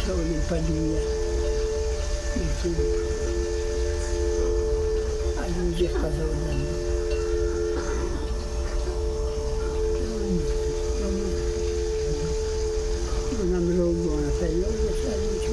stavo in Paduglia, a luce stavo dando. Non me lo buona, sai, io